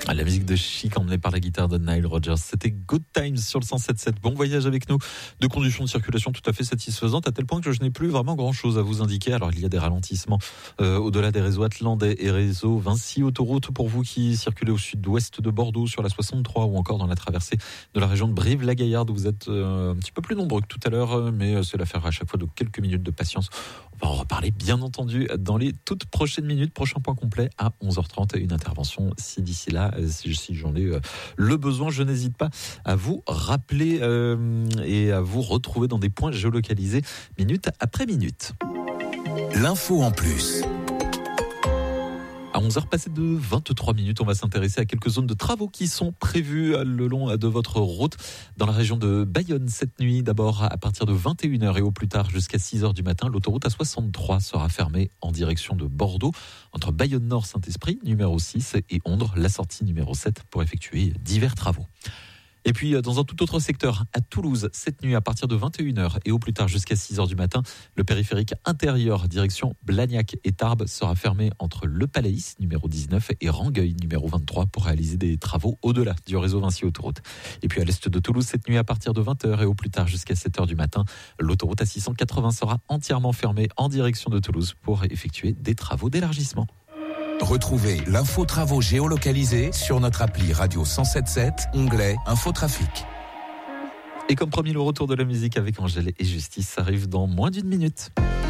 La musique de Chic emmenée par la guitare de Nile Rodgers. C'était Good Times sur le 107.7. Bon voyage avec nous. De conditions de circulation tout à fait satisfaisantes, à tel point que je n'ai plus vraiment grand chose à vous indiquer. Alors il y a des ralentissements au-delà des réseaux Atlandais et réseau Vinci Autoroute pour vous qui circulez au sud-ouest de Bordeaux sur la 63 ou encore dans la traversée de la région de Brive-la-Gaillarde où vous êtes un petit peu plus nombreux que tout à l'heure, mais c'est l'affaire à chaque fois de quelques minutes de patience. On va en reparler bien entendu dans les toutes prochaines minutes. Prochain point complet à 11h30 et une intervention si d'ici là, si j'en ai le besoin, je n'hésite pas à vous rappeler et à vous retrouver dans des points géolocalisés minute après minute. L'info en plus. À 11h passées de 23 minutes, on va s'intéresser à quelques zones de travaux qui sont prévues le long de votre route dans la région de Bayonne cette nuit. D'abord, à partir de 21h et au plus tard jusqu'à 6h du matin, l'autoroute A63 sera fermée en direction de Bordeaux entre Bayonne Nord Saint-Esprit, numéro 6, et Ondres, la sortie numéro 7, pour effectuer divers travaux. Et puis, dans un tout autre secteur, à Toulouse, cette nuit, à partir de 21h et au plus tard jusqu'à 6h du matin, le périphérique intérieur, direction Blagnac et Tarbes, sera fermé entre Le Palais, numéro 19, et Rangueil, numéro 23, pour réaliser des travaux au-delà du réseau Vinci Autoroute. Et puis, à l'est de Toulouse, cette nuit, à partir de 20h et au plus tard jusqu'à 7h du matin, l'autoroute A680 sera entièrement fermée en direction de Toulouse pour effectuer des travaux d'élargissement. Retrouvez l'info travaux géolocalisés sur notre appli Radio 107.7, onglet Infotrafic. Et comme promis, le retour de la musique avec Angèle et Justice arrive dans moins d'une minute.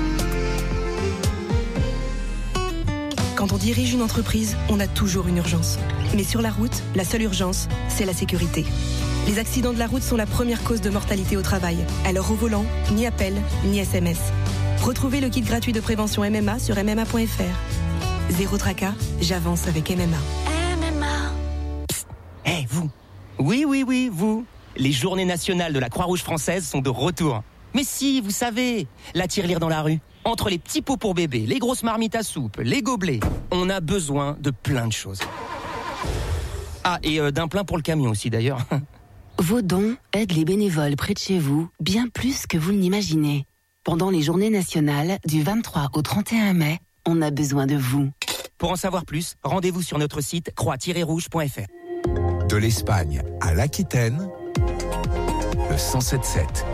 Quand on dirige une entreprise, on a toujours une urgence. Mais sur la route, la seule urgence, c'est la sécurité. Les accidents de la route sont la première cause de mortalité au travail. Alors au volant, ni appel, ni SMS. Retrouvez le kit gratuit de prévention MMA sur mma.fr. Zéro tracas, j'avance avec MMA. Psst, hey, vous. Oui, vous. Les journées nationales de la Croix-Rouge française sont de retour. Mais si, vous savez, la tirelire dans la rue. Entre les petits pots pour bébé, les grosses marmites à soupe, les gobelets, on a besoin de plein de choses. Ah, et d'un plein pour le camion aussi d'ailleurs. Vos dons aident les bénévoles près de chez vous bien plus que vous ne l'imaginez. Pendant les journées nationales du 23 au 31 mai, on a besoin de vous. Pour en savoir plus, rendez-vous sur notre site croix-rouge.fr. De l'Espagne à l'Aquitaine, le 107.7.